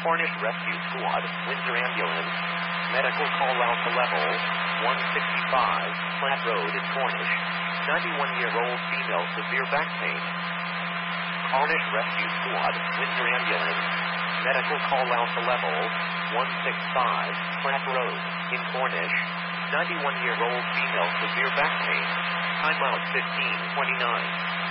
Cornish Rescue Squad, Windsor Ambulance. Medical call out to level 165, Platt Road in Cornish. 91-year-old female, severe back pain. Cornish Rescue Squad, Windsor Ambulance. Medical call out to level 165, Platt Road in Cornish. 91-year-old female, severe back pain. Time out 15:29.